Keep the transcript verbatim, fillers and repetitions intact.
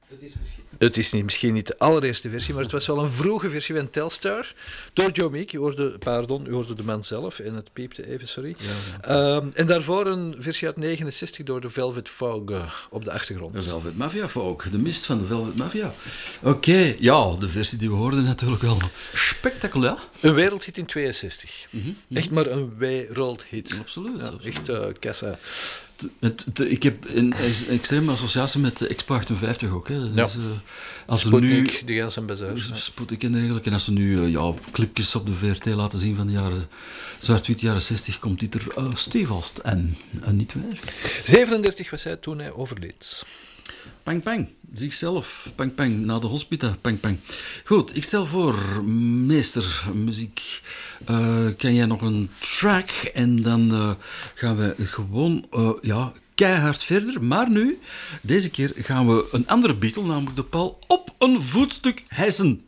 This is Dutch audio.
Het is, het is niet, misschien niet de allereerste versie, maar het was wel een vroege versie van Telstar. Door Joe Meek. U hoorde, pardon, u hoorde de man zelf en het piepte even, sorry. Ja, ja. Um, en daarvoor een versie uit negenenzestig door de Velvet Fog uh, op de achtergrond. De Velvet Mafia Fog, de mist van de Velvet Mafia. Oké, okay, ja, de versie die we hoorden natuurlijk wel spectaculair. Een wereldhit in tweeënzestig. Mm-hmm. Echt maar een wereldhit. Absoluut. Ja, absoluut. echt uh, kassa. Het, het, ik heb een, een extreme associatie met X achtenvijftig ook. Hè. Dat is, ja. uh, als Sputnik, nu, die gaan zijn bazaars. Sputnik en eigenlijk. En als ze nu uh, ja, clipjes op de V R T laten zien van de jaren zwart-wit jaren zestig, komt dit er uh, stevast en uh, niet meer. zevenendertig was hij toen hij overleed. Pang, pang. Zichzelf. Pang, pang. Na de hospita. Pang, pang. Goed, ik stel voor, meester muziek. Uh, kan jij nog een track? En dan uh, gaan we gewoon uh, ja, keihard verder. Maar nu, deze keer gaan we een andere Beatle, namelijk de Paul, op een voetstuk hijsen.